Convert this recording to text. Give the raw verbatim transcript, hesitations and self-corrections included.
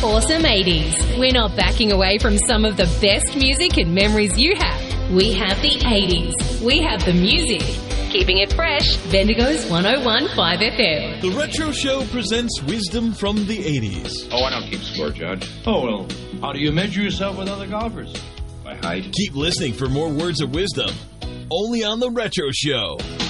awesome eighties. We're not backing away from some of the best music and memories you have. We have the eighties. We have the music. Keeping it fresh, Bendigo's one oh one point five F M. The Retro Show presents wisdom from the eighties. Oh, I don't keep score, Judge. Oh, well, how do you measure yourself with other golfers? By height. Keep listening for more words of wisdom, only on The Retro Show.